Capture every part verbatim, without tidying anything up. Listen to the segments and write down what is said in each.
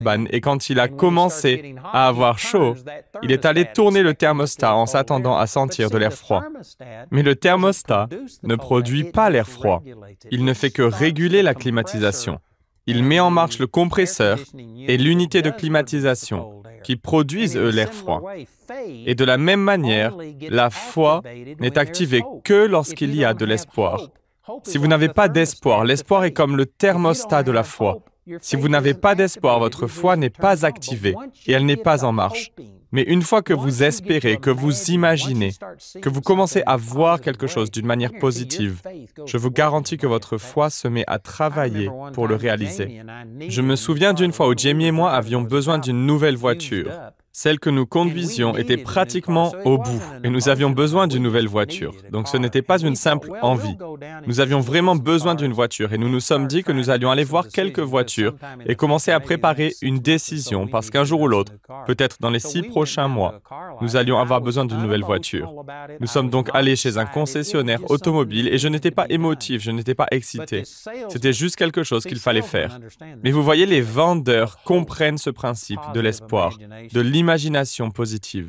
Laban, et quand il a commencé à avoir chaud, il est allé tourner le thermostat en s'attendant à sentir de l'air froid. Mais le thermostat ne produit pas l'air froid. Il ne fait que réguler la climatisation. Il met en marche le compresseur et l'unité de climatisation qui produisent, eux, l'air froid. Et de la même manière, la foi n'est activée que lorsqu'il y a de l'espoir. Si vous n'avez pas d'espoir, l'espoir est comme le thermostat de la foi. Si vous n'avez pas d'espoir, votre foi n'est pas activée et elle n'est pas en marche. Mais une fois que vous espérez, que vous imaginez, que vous commencez à voir quelque chose d'une manière positive, je vous garantis que votre foi se met à travailler pour le réaliser. Je me souviens d'une fois où Jamie et moi avions besoin d'une nouvelle voiture. Celle que nous conduisions était pratiquement au bout et nous avions besoin d'une nouvelle voiture. Donc ce n'était pas une simple envie. Nous avions vraiment besoin d'une voiture et nous nous sommes dit que nous allions aller voir quelques voitures et commencer à préparer une décision parce qu'un jour ou l'autre, peut-être dans les six prochains mois, nous allions avoir besoin d'une nouvelle voiture. Nous sommes donc allés chez un concessionnaire automobile et je n'étais pas émotif, je n'étais pas excité. C'était juste quelque chose qu'il fallait faire. Mais vous voyez, les vendeurs comprennent ce principe de l'espoir, de l'imagination positive.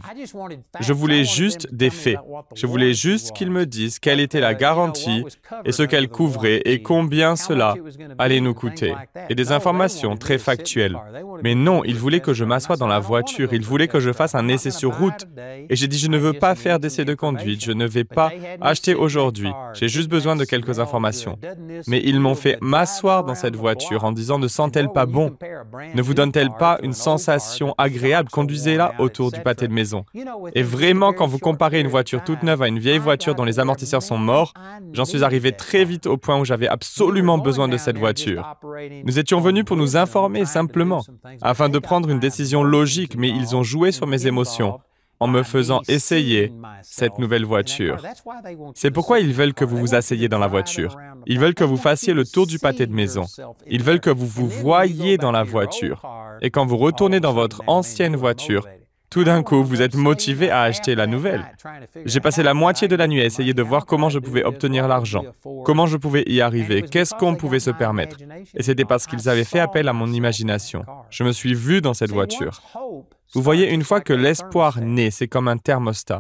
Je voulais juste des faits. Je voulais juste qu'ils me disent quelle était la garantie et ce qu'elle couvrait et combien cela allait nous coûter. Et des informations très factuelles. Mais non, ils voulaient que je m'assoie dans la voiture. Ils voulaient que je fasse un essai sur route. Et j'ai dit, je ne veux pas faire d'essai de conduite. Je ne vais pas acheter aujourd'hui. J'ai juste besoin de quelques informations. Mais ils m'ont fait m'asseoir dans cette voiture en disant, ne sent-elle pas bon? Ne vous donne-t-elle pas une sensation agréable? Conduisez-la autour du pâté de maison. Et vraiment, quand vous comparez une voiture toute neuve à une vieille voiture dont les amortisseurs sont morts, j'en suis arrivé très vite au point où j'avais absolument besoin de cette voiture. Nous étions venus pour nous informer simplement, afin de prendre une décision logique, mais ils ont joué sur mes émotions en me faisant essayer cette nouvelle voiture. C'est pourquoi ils veulent que vous vous asseyez dans la voiture. Ils veulent que vous fassiez le tour du pâté de maison. Ils veulent que vous vous voyiez dans la voiture. Et quand vous retournez dans votre ancienne voiture, tout d'un coup, vous êtes motivé à acheter la nouvelle. J'ai passé la moitié de la nuit à essayer de voir comment je pouvais obtenir l'argent, comment je pouvais y arriver, qu'est-ce qu'on pouvait se permettre. Et c'était parce qu'ils avaient fait appel à mon imagination. Je me suis vu dans cette voiture. Vous voyez, une fois que l'espoir naît, c'est comme un thermostat.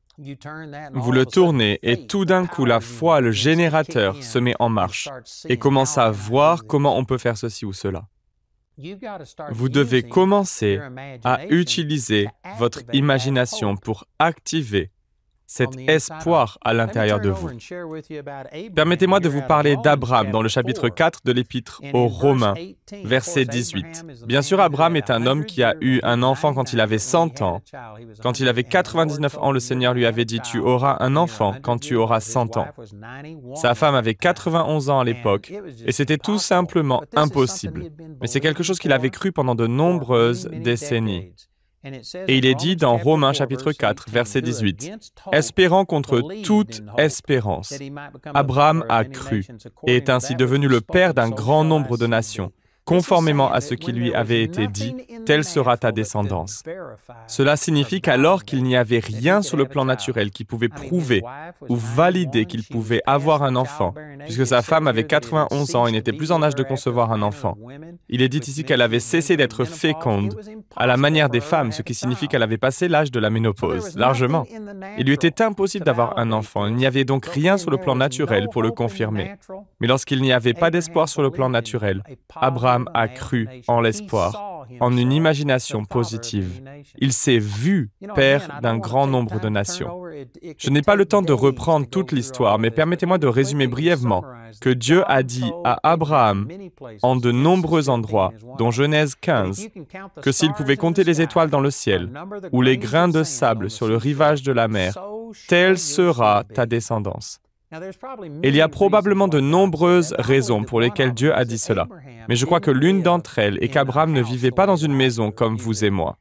Vous le tournez et tout d'un coup, la foi, le générateur, se met en marche et commence à voir comment on peut faire ceci ou cela. Vous devez commencer à utiliser votre imagination pour activer cet espoir à l'intérieur de vous. Permettez-moi de vous parler d'Abraham dans le chapitre quatre de l'Épître aux Romains, verset dix-huit. Bien sûr, Abraham est un homme qui a eu un enfant quand il avait cent ans. Quand il avait quatre-vingt-dix-neuf ans, le Seigneur lui avait dit « Tu auras un enfant quand tu auras cent ans ». Sa femme avait quatre-vingt-onze ans à l'époque, et c'était tout simplement impossible. Mais c'est quelque chose qu'il avait cru pendant de nombreuses décennies. Et il est dit dans Romains chapitre quatre, verset dix-huit, « Espérant contre toute espérance, Abraham a cru et est ainsi devenu le père d'un grand nombre de nations. Conformément à ce qui lui avait été dit, telle sera ta descendance. » Cela signifie qu'alors qu'il n'y avait rien sur le plan naturel qui pouvait prouver ou valider qu'il pouvait avoir un enfant, puisque sa femme avait quatre-vingt-onze ans et n'était plus en âge de concevoir un enfant. Il est dit ici qu'elle avait cessé d'être féconde à la manière des femmes, ce qui signifie qu'elle avait passé l'âge de la ménopause, largement. Il lui était impossible d'avoir un enfant. Il n'y avait donc rien sur le plan naturel pour le confirmer. Mais lorsqu'il n'y avait pas d'espoir sur le plan naturel, Abraham a cru en l'espoir, en une imagination positive. Il s'est vu père d'un grand nombre de nations. Je n'ai pas le temps de reprendre toute l'histoire, mais permettez-moi de résumer brièvement que Dieu a dit à Abraham, en de nombreux endroits, dont Genèse quinze, que s'il pouvait compter les étoiles dans le ciel, ou les grains de sable sur le rivage de la mer, telle sera ta descendance. Il y a probablement de nombreuses raisons pour lesquelles Dieu a dit cela, mais je crois que l'une d'entre elles est qu'Abraham ne vivait pas dans une maison comme vous et moi.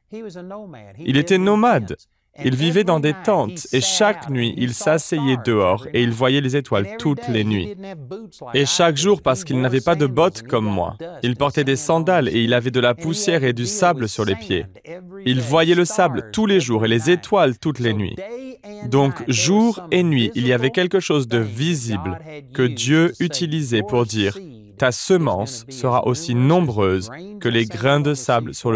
Il était nomade. Il vivait dans des tentes et chaque nuit, il s'asseyait dehors et il voyait les étoiles toutes les nuits. Et chaque jour, parce qu'il n'avait pas de bottes comme moi, il portait des sandales et il avait de la poussière et du sable sur les pieds. Il voyait le sable tous les jours et les étoiles toutes les nuits. Donc, jour et nuit, il y avait quelque chose de visible que Dieu utilisait pour dire « ta semence sera aussi nombreuse que les grains de sable sur le